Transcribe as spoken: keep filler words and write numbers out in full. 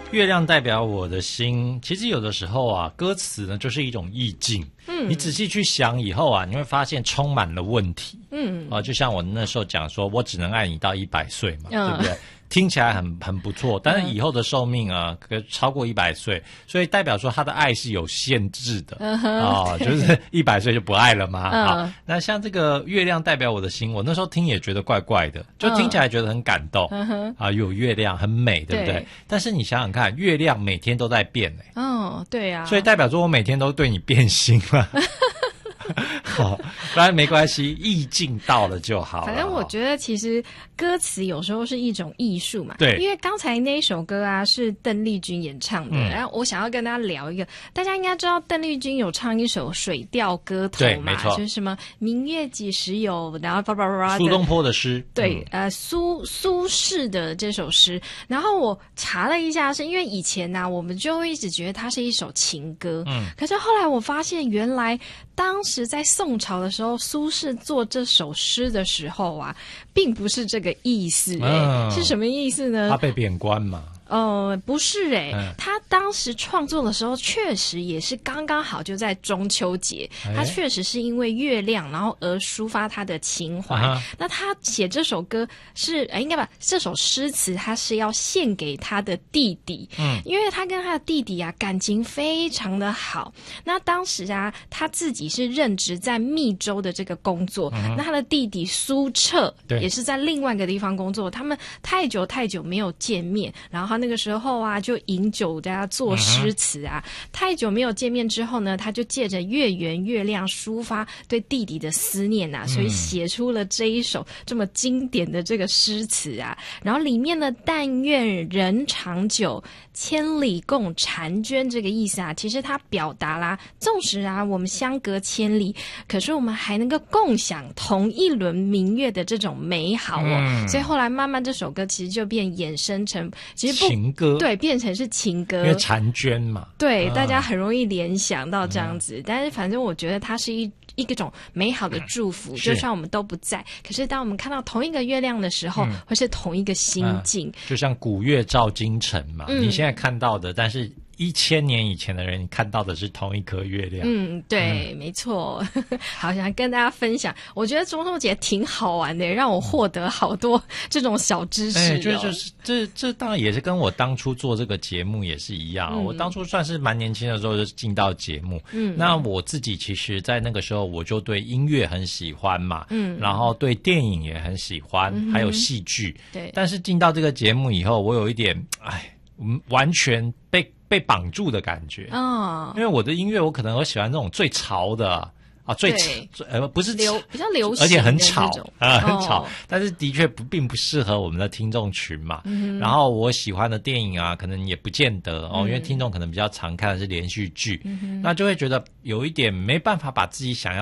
月亮代表我的心，其实有的时候啊，歌词呢就是一种意境。嗯，你仔细去想以后啊，你会发现充满了问题。嗯，啊、呃，就像我那时候讲说，我只能爱你到一百岁嘛，嗯、对不对？听起来很很不错，但是以后的寿命啊，可超过一百岁，所以代表说他的爱是有限制的啊、嗯哦，就是一百岁就不爱了吗？啊、嗯，那像这个月亮代表我的心，我那时候听也觉得怪怪的，就听起来觉得很感动、嗯、啊，有月亮很美，对不对？对，但是你想想看，月亮每天都在变哎、欸， 哦，对啊， 所以代表说我每天都对你变心了。好，当然没关系，意境到了就好了。 反正我觉得其实歌词有时候是一种艺术嘛。 对， 因为刚才那一首歌啊是邓丽君演唱的，嗯、然后我想要跟大家聊一个，大家应该知道邓丽君有唱一首《水调歌头》嘛， 对，没错， 就是什么明月几时有，然后叭叭叭叭。 苏东坡的诗。 对， 嗯、 呃，苏苏轼的这首诗，然后我查了一下，是因为以前呢、啊，我们就会一直觉得它是一首情歌，嗯，可是后来我发现原来当时在宋朝的时候，苏轼做这首诗的时候啊，并不是这个意思、欸，哎、嗯，是什么意思呢？ 他被贬官嘛。 呃，不是诶、欸嗯， 他当时创作的时候确实也是刚刚好就在中秋节， 欸、 他确实是因为月亮然后而抒发他的情怀、啊。那他写这首歌是，呃，应该把这首诗词他是要献给他的弟弟，嗯，因为他跟他的弟弟啊感情非常的好。那当时啊他自己是任职在密州的这个工作，嗯、那他的弟弟苏辙也是在另外一个地方工作，他们太久太久没有见面，然后他那个时候啊，就饮酒在他作诗词啊、嗯。太久没有见面之后呢，他就借着月圆月亮抒发对弟弟的思念啊，所以写出了这一首这么经典的这个诗词啊。然后里面的“但愿人长久，千里共婵娟”这个意思啊，其实它表达啦，纵使啊我们相隔千里，可是我们还能够共享同一轮明月的这种美好哦。嗯、所以后来慢慢这首歌其实就变衍生成，其实不。 情歌， 对，变成是情歌， 因为婵娟嘛， 对、 啊， 大家很容易联想到这样子。嗯、但是反正我觉得它是一一个种美好的祝福，就算我们都不在，可是当我们看到同一个月亮的时候，嗯、会是同一个心境、 嗯。就像古月照今晨嘛，嗯、你现在看到的，但是一千年以前的人，你看到的是同一颗月亮。 嗯，对，嗯、没错。好，想跟大家分享，我觉得中秋节挺好玩的，让我获得好多这种小知识、哦。 哎，就就是这这当然也是跟我当初做这个节目也是一样、嗯。我当初算是蛮年轻的时候就进到节目。嗯，那我自己其实，在那个时候我就对音乐很喜欢嘛。嗯，然后对电影也很喜欢，嗯、还有戏剧。对，但是进到这个节目以后，我有一点，哎，完全被。被绑住的感觉啊、哦，因为我的音乐我可能我喜欢那种最潮的啊，最最呃不是流比较流行， 而且很吵啊、呃，很吵、 哦， 但是的确不并不适合我们的听众群嘛。嗯、然后我喜欢的电影啊，可能也不见得哦，嗯、因为听众可能比较常看的是连续剧，嗯、那就会觉得有一点没办法把自己想要